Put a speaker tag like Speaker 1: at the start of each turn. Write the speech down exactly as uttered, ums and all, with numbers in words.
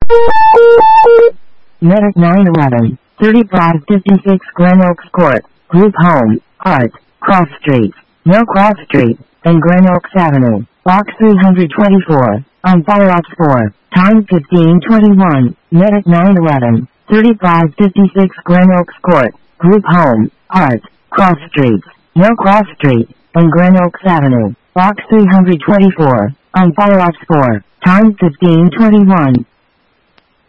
Speaker 1: Medic nine eleven, thirty-five fifty-six Glen Oaks Court, Group Home, Art, Cross Street, No Cross Street, and Glen Oaks Avenue, Box three twenty-four, on Fire Ops four, time fifteen twenty-one, Medic nine eleven, thirty-five fifty-six Glen Oaks Court, Group Home, Art, Cross Street, No Cross Street, and Glen Oaks Avenue, Box three twenty-four, on Fire Ops four, time fifteen twenty-one.